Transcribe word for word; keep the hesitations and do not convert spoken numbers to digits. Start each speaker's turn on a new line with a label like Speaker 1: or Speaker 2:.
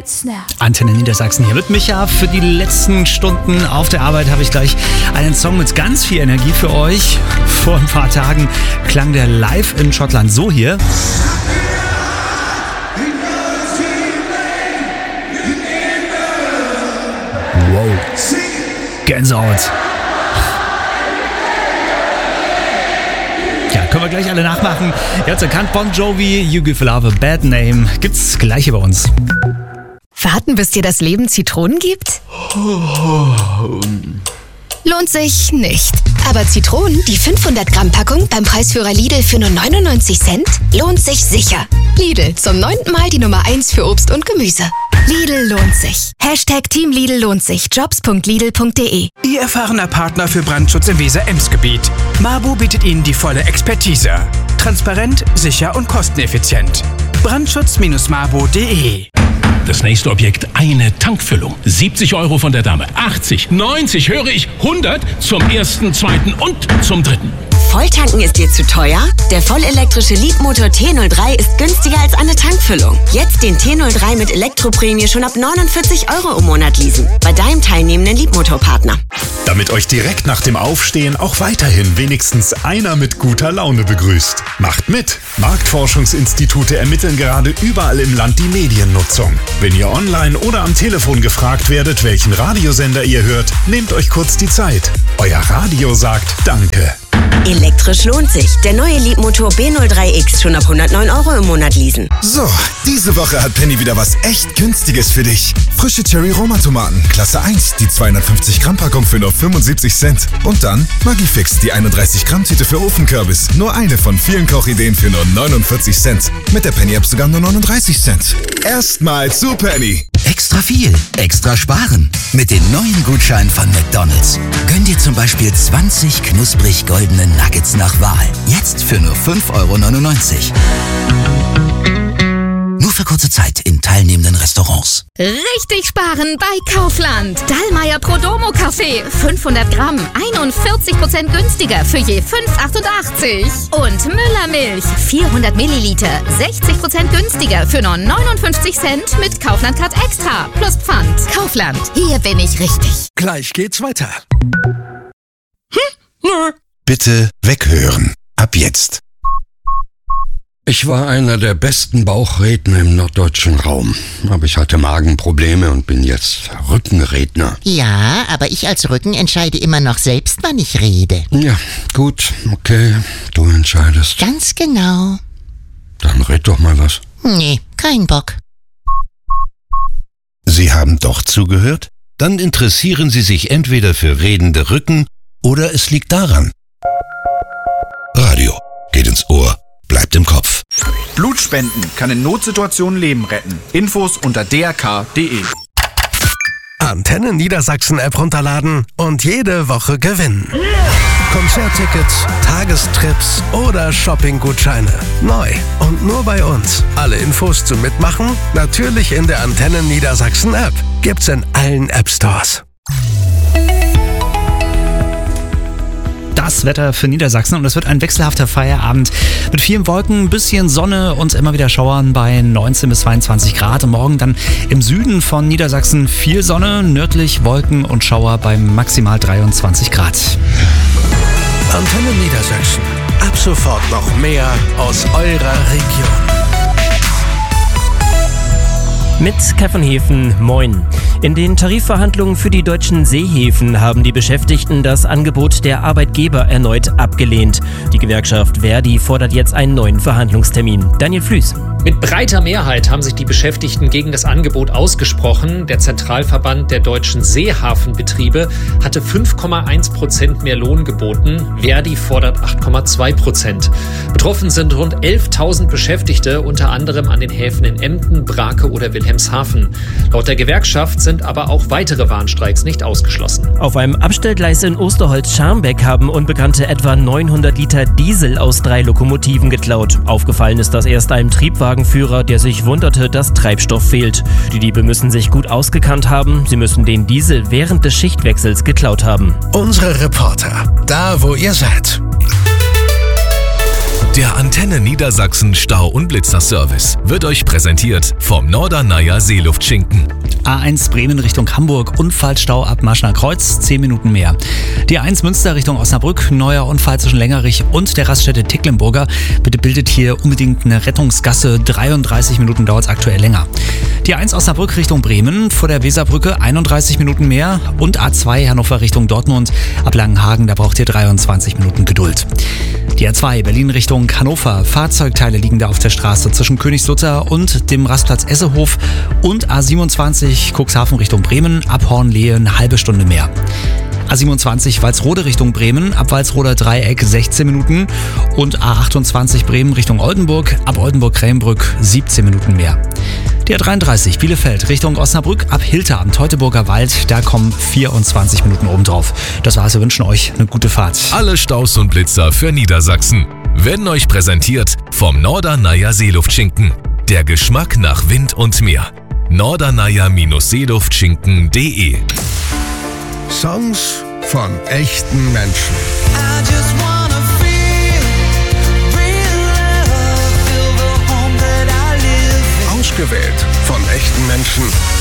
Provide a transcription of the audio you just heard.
Speaker 1: Midnight Snap.
Speaker 2: Antenne Niedersachsen hier mit Micha. Für die letzten Stunden auf der Arbeit habe ich gleich einen Song mit ganz viel Energie für euch. Vor ein paar Tagen klang der live in Schottland so hier. Wow. Gänsehaut. Ja, können wir gleich alle nachmachen. Ihr habt's erkannt, Bon Jovi, You Give Love a Bad Name. Gibt's gleich hier bei uns.
Speaker 3: Warten, bis dir das Leben Zitronen gibt? Lohnt sich nicht. Aber Zitronen, die fünfhundert Gramm Packung beim Preisführer Lidl für nur neunundneunzig Cent, lohnt sich sicher. Lidl, zum neunten Mal die Nummer eins für Obst und Gemüse. Lidl lohnt sich. Hashtag Team Lidl lohnt sich. Jobs punkt lidl punkt de.
Speaker 4: Ihr erfahrener Partner für Brandschutz im Weser-Ems-Gebiet. Mabo bietet Ihnen die volle Expertise. Transparent, sicher und kosteneffizient. brandschutz Bindestrich mabo punkt de.
Speaker 5: Das nächste Objekt, eine Tankfüllung. siebzig Euro von der Dame. achtzig, neunzig, höre ich, hundert zum ersten, zweiten und zum dritten.
Speaker 6: Volltanken ist dir zu teuer? Der vollelektrische Leapmotor T null drei ist günstiger als eine Tankfüllung. Jetzt den T null drei mit Elektroprämie schon ab neunundvierzig Euro im Monat leasen. Bei deinem teilnehmenden Leapmotor-Partner.
Speaker 7: Damit euch direkt nach dem Aufstehen auch weiterhin wenigstens einer mit guter Laune begrüßt. Macht mit! Marktforschungsinstitute ermitteln gerade überall im Land die Mediennutzung. Wenn ihr online oder am Telefon gefragt werdet, welchen Radiosender ihr hört, nehmt euch kurz die Zeit. Euer Radio sagt Danke.
Speaker 6: Elektrisch lohnt sich. Der neue Leapmotor B null drei X schon ab hundertneun Euro im Monat leasen.
Speaker 8: So, diese Woche hat Penny wieder was echt Günstiges für dich. Frische Cherry-Roma-Tomaten, Klasse eins, die zweihundertfünfzig Gramm Packung für nur fünfundsiebzig Cent. Und dann Magifix, die einunddreißig Gramm Tüte für Ofenkürbis. Nur eine von vielen Kochideen für nur neunundvierzig Cent. Mit der Penny-App sogar nur neununddreißig Cent. Erstmal zu Penny.
Speaker 9: Extra viel, extra sparen. Mit den neuen Gutscheinen von McDonald's. Gönn dir zum Beispiel zwanzig knusprig goldene Nuggets nach Wahl. Jetzt für nur fünf Euro neunundneunzig. Nur für kurze Zeit in teilnehmenden Restaurants.
Speaker 3: Richtig sparen bei Kaufland. Dallmayr Prodomo Kaffee. fünfhundert Gramm. einundvierzig Prozent günstiger für je fünf Euro achtundachtzig. Und Müller Milch. vierhundert Milliliter. sechzig Prozent günstiger für nur neunundfünfzig Cent mit Kaufland Card Extra. Plus Pfand. Kaufland. Hier bin ich richtig.
Speaker 4: Gleich geht's weiter.
Speaker 8: Hm? Nö. Bitte weghören. Ab jetzt.
Speaker 10: Ich war einer der besten Bauchredner im norddeutschen Raum. Aber ich hatte Magenprobleme und bin jetzt Rückenredner.
Speaker 11: Ja, aber ich als Rücken entscheide immer noch selbst, wann ich rede.
Speaker 10: Ja, gut, okay, du entscheidest.
Speaker 11: Ganz genau.
Speaker 10: Dann red doch mal was.
Speaker 11: Nee, kein Bock.
Speaker 7: Sie haben doch zugehört? Dann interessieren Sie sich entweder für redende Rücken oder es liegt daran. Radio geht ins Ohr, bleibt im Kopf.
Speaker 12: Blutspenden kann in Notsituationen Leben retten. Infos unter d r k punkt d e.
Speaker 4: Antenne Niedersachsen App runterladen und jede Woche gewinnen. Konzerttickets, Tagestrips oder Shoppinggutscheine. Neu und nur bei uns. Alle Infos zum Mitmachen natürlich in der Antenne Niedersachsen App. Gibt's in allen App Stores.
Speaker 2: Das Wetter für Niedersachsen und es wird ein wechselhafter Feierabend mit vielen Wolken, ein bisschen Sonne und immer wieder Schauern bei neunzehn bis zweiundzwanzig Grad. Und morgen dann im Süden von Niedersachsen viel Sonne, nördlich Wolken und Schauer bei maximal dreiundzwanzig Grad.
Speaker 4: Antenne Niedersachsen. Ab sofort noch mehr aus eurer Region.
Speaker 13: Mit Kai von Hefen, moin. In den Tarifverhandlungen für die deutschen Seehäfen haben die Beschäftigten das Angebot der Arbeitgeber erneut abgelehnt. Die Gewerkschaft Verdi fordert jetzt einen neuen Verhandlungstermin. Daniel Flüß.
Speaker 14: Mit breiter Mehrheit haben sich die Beschäftigten gegen das Angebot ausgesprochen. Der Zentralverband der deutschen Seehafenbetriebe hatte fünf Komma eins Prozent mehr Lohn geboten. Verdi fordert acht Komma zwei Prozent. Betroffen sind rund elftausend Beschäftigte, unter anderem an den Häfen in Emden, Brake oder Wilhelmshaven. Laut der Gewerkschaft sind aber auch weitere Warnstreiks nicht ausgeschlossen.
Speaker 13: Auf einem Abstellgleis in Osterholz-Scharmbeck haben Unbekannte etwa neunhundert Liter Diesel aus drei Lokomotiven geklaut. Aufgefallen ist das erst einem Triebwagenführer, der sich wunderte, dass Treibstoff fehlt. Die Diebe müssen sich gut ausgekannt haben. Sie müssen den Diesel während des Schichtwechsels geklaut haben.
Speaker 4: Unsere Reporter, da wo ihr seid. Der Antenne Niedersachsen Stau- und Blitzerservice wird euch präsentiert vom Norderneier Seeluftschinken.
Speaker 2: A eins Bremen Richtung Hamburg, Unfallstau ab Maschner Kreuz, zehn Minuten mehr. Die A eins Münster Richtung Osnabrück, neuer Unfall zwischen Längerich und der Raststätte Tecklenburger. Bitte bildet hier unbedingt eine Rettungsgasse, dreiunddreißig Minuten dauert es aktuell länger. Die A eins Osnabrück Richtung Bremen, vor der Weserbrücke einunddreißig Minuten mehr. Und A zwei Hannover Richtung Dortmund, ab Langenhagen, da braucht ihr dreiundzwanzig Minuten Geduld. Die A zwei Berlin Richtung Hannover, Fahrzeugteile liegen da auf der Straße zwischen Königslutter und dem Rastplatz Essehof. Und A siebenundzwanzig Cuxhaven Richtung Bremen, ab Hornlehe eine halbe Stunde mehr. A siebenundzwanzig Walsrode Richtung Bremen, ab Walsroder Dreieck sechzehn Minuten. Und A achtundzwanzig Bremen Richtung Oldenburg, ab Oldenburg-Krähenbrück siebzehn Minuten mehr. Die A dreiunddreißig Bielefeld Richtung Osnabrück, ab Hilter am Teutoburger Wald, da kommen vierundzwanzig Minuten obendrauf. Das war's, wir wünschen euch eine gute Fahrt.
Speaker 4: Alle Staus und Blitzer für Niedersachsen werden euch präsentiert vom Norderneier Seeluftschinken. Der Geschmack nach Wind und Meer. norderneier Seeluftschinken punkt de
Speaker 1: Songs von echten Menschen. Ausgewählt von echten Menschen.